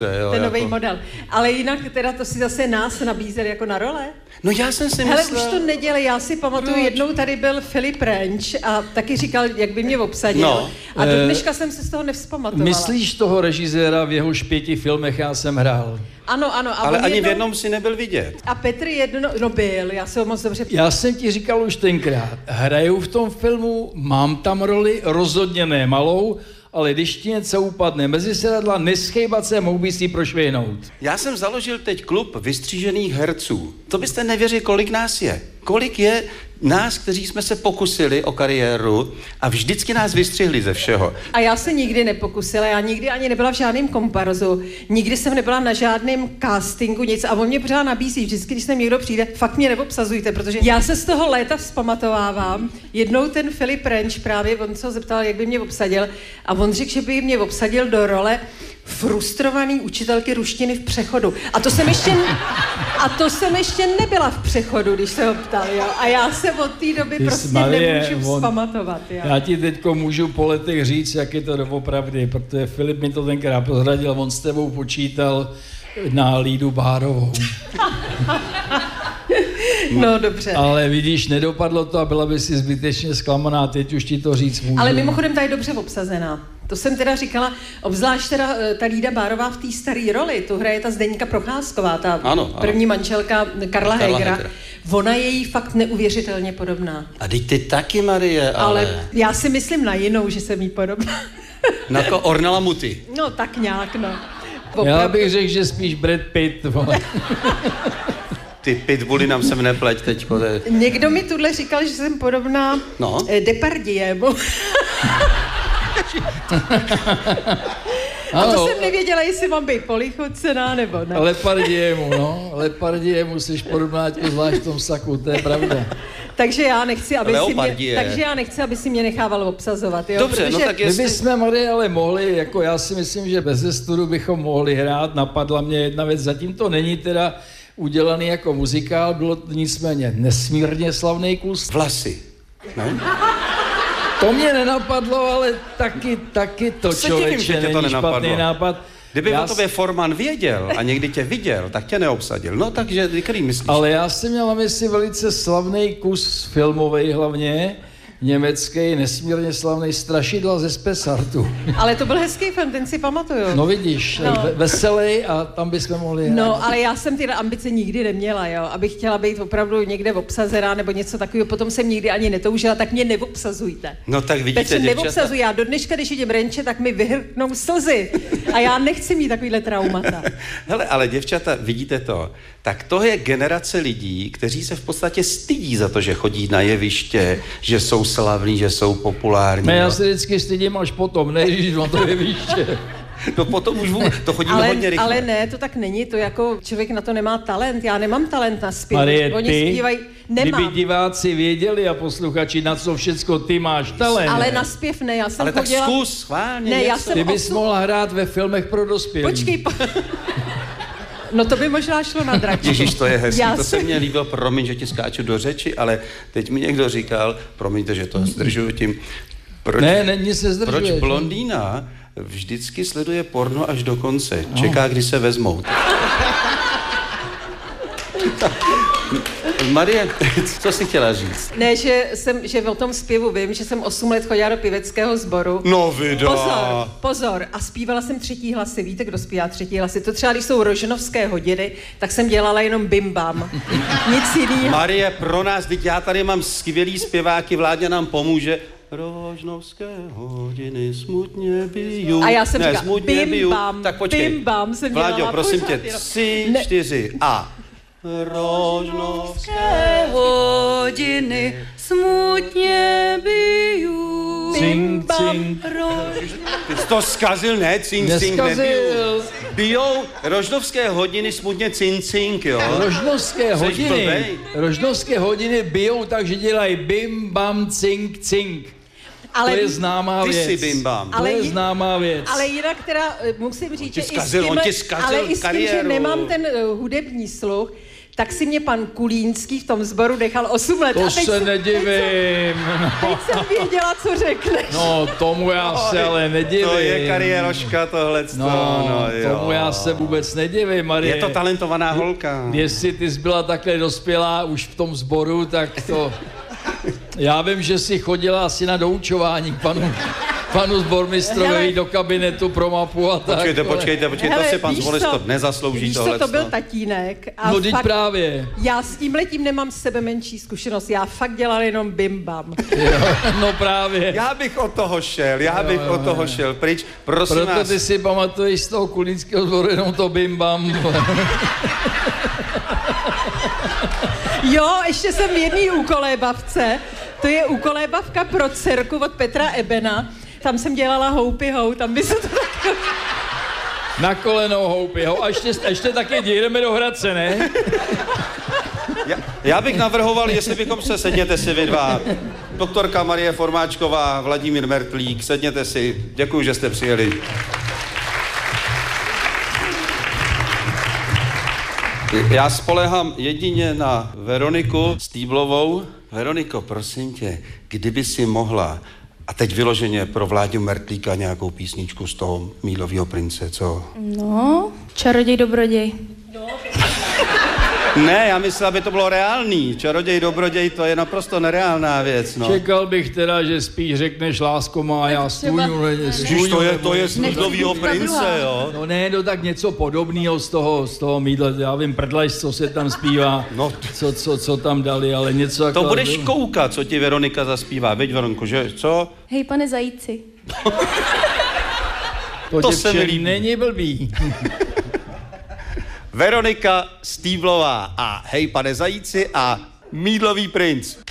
ten nový model. Ale jinak teda to si zase nás nabízel jako na role? No já jsem si hele, myslel... už to nedělej, já si pamatuju, jednou tady byl Filip Renč a taky říkal, jak by mě obsadil. No. A do dneška jsem se z toho nevzpamatovala. Myslíš toho režiséra, v jehož 5 filmech já jsem hrál? Ano. Ale ani v jednom si nebyl vidět. A Petr byl, já se ho moc dobře... Já jsem ti říkal už tenkrát, hraju v tom filmu, mám tam roli, rozhodně ne malou, ale když ti něco upadne mezi sedadla, neschejbat se, mohl by si prošvihnout. Já jsem založil teď klub vystřížených herců. To byste nevěřili, kolik nás je. Kolik je nás, kteří jsme se pokusili o kariéru a vždycky nás vystřihli ze všeho. A já se nikdy nepokusila, já nikdy ani nebyla v žádném komparzu, nikdy jsem nebyla na žádném castingu, nic a on mě pořád nabízí, vždycky, když sem někdo přijde, fakt mě neobsazujte, protože já se z toho léta vzpamatovávám. Jednou ten Filip Renč právě, on se ho zeptal, jak by mě obsadil a on řekl, že by mě obsadil do role frustrovaný učitelky ruštiny v přechodu. A to jsem ještě nebyla v přechodu, když se ho ptal, jo. A já se od té doby prostě nemůžu vzpamatovat, jo. Já ti teďko můžu po letech říct, jak je to doopravdy, protože Filip mi to tenkrát prozradil, on s tebou počítal na Lídu Bárovou. No dobře. Ale vidíš, nedopadlo to a byla by si zbytečně zklamaná, teď už ti to říct můžu. Ale mimochodem ta je dobře obsazená. To jsem teda říkala, obzvlášť teda ta Lída Bárová v té staré roli, tu hraje ta Zdeňka Procházková, ta první manželka Karla Hegera. Ona je jí fakt neuvěřitelně podobná. A teď ty taky, Marie, ale... já si myslím na jinou, že jsem jí podobná. Na to Ornella Muti. No tak nějak, no. Já bych řekl, že spíš Brad Pitt. Ty pitbully nám sem nepleť teďko. Někdo mi tuhle říkal, že jsem podobná Depardieumu. A to jsem nevěděla, jestli mám být polichocená nebo ne. Lepardieumu jsi podobná, zvlášť v tom saku, to je pravda. Takže já nechci, aby si mě nechával obsazovat, jo? Dobře, protože... no tak jestli... My bychom, Marie, ale mohli, jako já si myslím, že bez studu bychom mohli hrát, napadla mě jedna věc, zatím to není teda udělaný jako muzikál, bylo to nicméně nesmírně slavný kus. Vlasy, ne? To mě nenapadlo, ale taky to, člověče, není špatný nápad. Kdyby o tobě Forman věděl a někdy tě viděl, tak tě neobsadil. No takže, který myslíš? Ale já jsem měl na mysli velice slavný kus filmovej hlavně, německý, nesmírně slavný Strašidla ze Spessartu. Ale to byl hezký film, ten si pamatuju. No vidíš, veselý a tam bychom mohli hrát. No, ale já jsem tyhle ambice nikdy neměla, jo. Abych chtěla být opravdu někde obsazená nebo něco takového, potom jsem nikdy ani netoužila, tak mě neobsazujte. No tak vidíte, děvčata. Tak se neobsazuji, já do dneška, když vidím Renče, tak mi vyhrknou slzy. A já nechci mít takovýhle traumata. Hele, ale děvčata, vidíte to? Tak to je generace lidí, kteří se v podstatě stydí za to, že chodí na jeviště, že jsou slavní, že jsou populární. Ne, já se vždycky stydím až potom, ne, když mám to jeviště. No potom už to chodíme hodně rychle. Ale ne, to tak není, to jako člověk na to nemá talent, já nemám talent na zpěv. Marie, oni zpívají, nemám. Kdyby diváci věděli a posluchači, na co všecko ty máš talent. Ale na zpěv ne, já jsem ale chodila... tak zkus, schválně ne, něco. Ty bys mohla hrát ve filmech pro dospělí. Počkej, no to by možná šlo na dračku. Ježíš, to je hezký, to se mně líbilo, promiň, že ti skáču do řeči, ale teď mi někdo říkal, promiňte, že to zdržuju tím, proč blondýna vždycky sleduje porno až do konce, čeká, kdy se vezmou. Marie, co jsi chtěla říct? Ne, že o tom zpěvu vím, že jsem 8 let chodila do pěveckého sboru. No vida. Pozor. A zpívala jsem třetí hlasy. Víte, kdo zpívá třetí hlasy? To třeba, když jsou rožnovské hodiny, tak jsem dělala jenom bim bam. Nic jiného. Marie, pro nás, teď já tady mám skvělý zpěváky, Vláďa nám pomůže. Rožnovské hodiny smutně bijou. A já jsem říkala bim bam, tak počkej. Bim bam jsem dělala. Vláďo, prosím tě, 3, 4 a... Rožnovské hodiny smutně bijou. Cink, cink. Ty jsi to zkazil, ne? Cink, cink, nebijou. Bijou rožnovské hodiny smutně cink, cink, jo? Rožnovské hodiny bijou, takže dělají bim, bam, cink, cink. Ale to je známá věc. Ty jsi bimbam. To je známá věc. Ale jinak teda musím říct, že on ti zkazil že nemám ten hudební sluch, tak si mě pan Kulínský v tom sboru nechal 8 let. To se nedivím. Teď jsem věděla, co řekneš. No, tomu já se ale nedivím. To je kariéroška tohleto. No, tomu já se vůbec nedivím, Marie. Je to talentovaná holka. Jestli ty jsi byla takhle dospělá už v tom sboru, tak to... Já vím, že jsi chodila asi na doučování k panu zbormistrovi do kabinetu pro mapu a tak. Počkejte, to si pan Zvolistok nezaslouží. Víš tohleto. to byl tatínek. A no teď právě. Já s tímhletím nemám sebe menší zkušenost. Já fakt dělal jenom bim-bam. No právě. Já bych od toho šel pryč. Prosím Proto vás. ty si pamatuješ z toho kulínského sboru jenom to bim-bam. Jo, ještě jsem v jedné úkolébavce. To je úkolébavka pro dcerku od Petra Ebena. Tam jsem dělala Houpy Hou, tam by se to tak... Na kolenou Houpy Hou. A ještě taky jdeme do Hradce, ne? Já bych navrhoval, jestli bychom se sedněte si vy dva. Doktorka Marie Formáčková, Vladimír Mertlík, sedněte si. Děkuji, že jste přijeli. Já spolehám jedině na Veroniku Stýblovou. Veroniko, prosím tě, kdyby si mohla, a teď vyloženě pro Vláďu Mertlíka nějakou písničku z toho Mílovýho prince, co? No, Čaroděj dobroděj. Ne, já myslím, aby to bylo reálný. Čaroděj dobroděj, to je naprosto nereálná věc, no. Čekal bych teda, že spíš řekneš lásko má, já stůňu. To je z Mílovýho prince, jo. No ne, no tak něco podobného z toho Mídla, já vím, prdlaž, co se tam zpívá, no. co tam dali, ale něco jako... To budeš koukat, co ti Veronika zaspívá, veď Veronko, že, co? Hej, pane zajíci. To se mi líbí. Není blbý. Veronika Stýblová a Hej, pane zajíci a Mídlový princ.